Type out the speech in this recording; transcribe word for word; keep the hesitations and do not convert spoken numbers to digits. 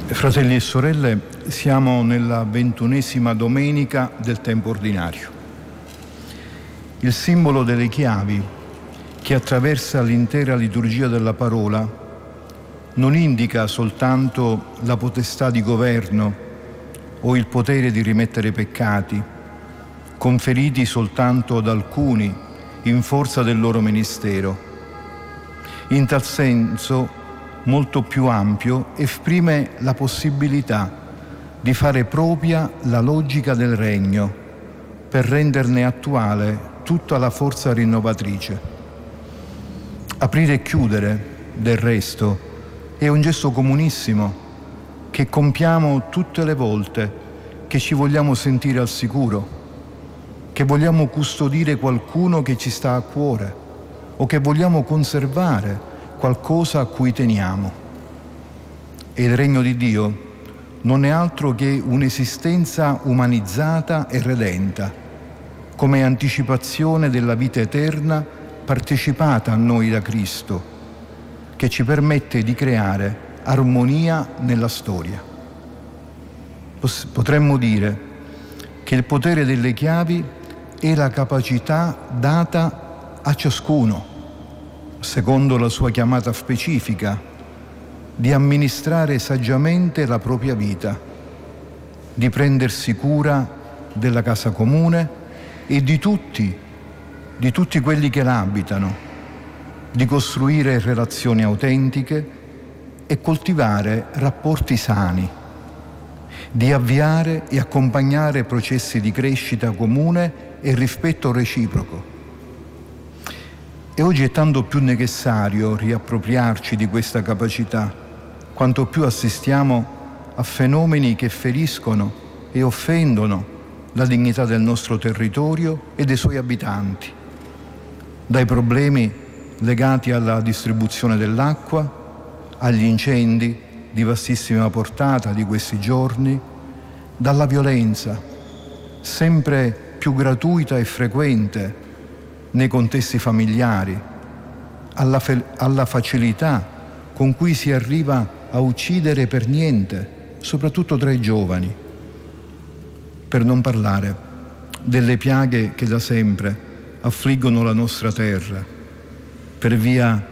Fratelli e sorelle, siamo nella ventunesima domenica del tempo ordinario. Il simbolo delle chiavi che attraversa l'intera liturgia della parola non indica soltanto la potestà di governo o il potere di rimettere peccati, conferiti soltanto ad alcuni in forza del loro ministero. In tal senso, molto più ampio, esprime la possibilità di fare propria la logica del regno per renderne attuale tutta la forza rinnovatrice. Aprire e chiudere, del resto, è un gesto comunissimo che compiamo tutte le volte che ci vogliamo sentire al sicuro, che vogliamo custodire qualcuno che ci sta a cuore o che vogliamo conservare qualcosa a cui teniamo. E il regno di Dio non è altro che un'esistenza umanizzata e redenta, come anticipazione della vita eterna partecipata a noi da Cristo, che ci permette di creare armonia nella storia. Potremmo dire che il potere delle chiavi è la capacità data a ciascuno, secondo la sua chiamata specifica, di amministrare saggiamente la propria vita, di prendersi cura della casa comune e di tutti, di tutti quelli che la abitano, di costruire relazioni autentiche e coltivare rapporti sani, di avviare e accompagnare processi di crescita comune e rispetto reciproco. E oggi è tanto più necessario riappropriarci di questa capacità, quanto più assistiamo a fenomeni che feriscono e offendono la dignità del nostro territorio e dei suoi abitanti, dai problemi legati alla distribuzione dell'acqua, agli incendi di vastissima portata di questi giorni, dalla violenza sempre più gratuita e frequente nei contesti familiari, alla, fe- alla facilità con cui si arriva a uccidere per niente, soprattutto tra i giovani, per non parlare delle piaghe che da sempre affliggono la nostra terra per via